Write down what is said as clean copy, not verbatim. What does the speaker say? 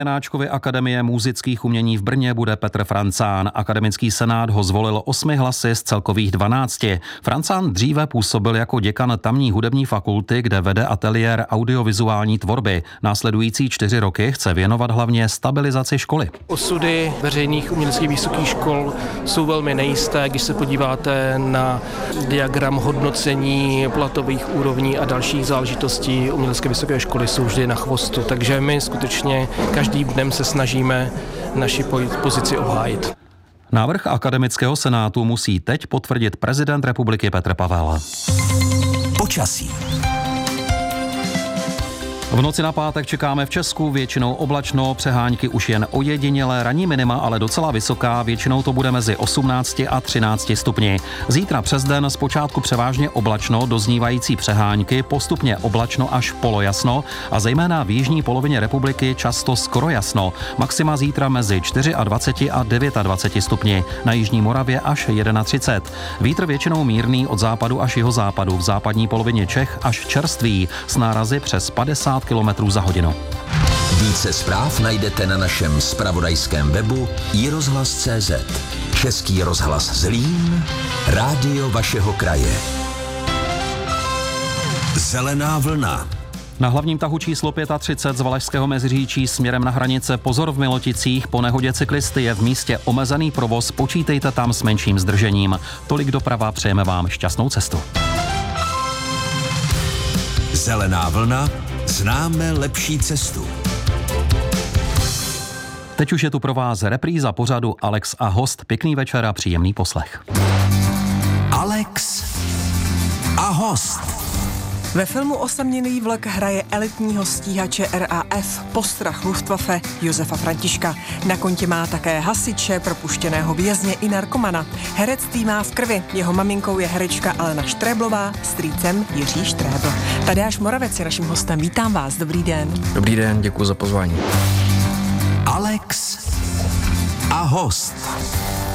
Janáčkovy Akademie múzických umění v Brně bude Petr Francán. Akademický senát ho zvolil 8 hlasy z celkových 12. Francán dříve působil jako děkan tamní hudební fakulty, kde vede ateliér audiovizuální tvorby. Následující 4 roky chce věnovat hlavně stabilizaci školy. Osudy veřejných uměleckých vysokých škol jsou velmi nejisté, když se podíváte na diagram hodnocení platových úrovní a dalších záležitostí. Umělecké vysoké školy jsou vždy na chvostu, takže my skutečně každým dnem se snažíme naši pozici obhájit. Návrh akademického senátu musí teď potvrdit prezident republiky Petr Pavel. Počasí. V noci na pátek čekáme v Česku většinou oblačno, přehánky už jen ojedinělé, ranní minima ale docela vysoká, většinou to bude mezi 18 a 13 stupni. Zítra přes den zpočátku převážně oblačno, doznívající přehánky, postupně oblačno až polojasno a zejména v jižní polovině republiky často skoro jasno. Maxima zítra mezi 24 a 29 stupni, na jižní Moravě až 31. Vítr většinou mírný od západu až jihozápadu, v západní polovině Čech až čerstvý, s nárazy přes 50 km za hodinu. Více zpráv najdete na našem zpravodajském webu iRozhlas.cz. Český rozhlas Zlín, rádio vašeho kraje. Zelená vlna. Na hlavním tahu číslo 35 z Valašského Meziříčí směrem na hranice pozor v Miloticích, po nehodě cyklisty je v místě omezený provoz, počítejte tam s menším zdržením. Tolik doprava, přejeme vám šťastnou cestu. Zelená vlna, známe lepší cestu. Teď už je tu pro vás repríza pořadu Alex a host. Pěkný večer a příjemný poslech. Alex a host. Ve filmu Osamělý vlk hraje elitního stíhače RAF postrach Luftwaffe Josefa Františka. Na kontě má také hasiče, propuštěného vězně i narkomana. Herectví má v krvi. Jeho maminkou je herečka Alena Štréblová, strýcem Jiří Štrébl. Tadeáš Moravec je naším hostem. Vítám vás. Dobrý den. Dobrý den, děkuji za pozvání. Alex a host.